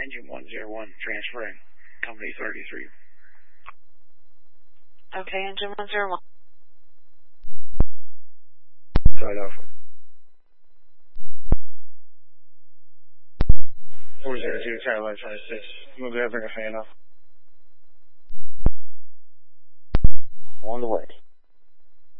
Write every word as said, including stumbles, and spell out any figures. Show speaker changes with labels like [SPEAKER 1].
[SPEAKER 1] engine one zero one, transferring, company thirty-three.
[SPEAKER 2] Okay, engine one zero one.
[SPEAKER 1] Side Alpha. four zero two, tower line twenty-six. Move there, bring a fan up. On the way.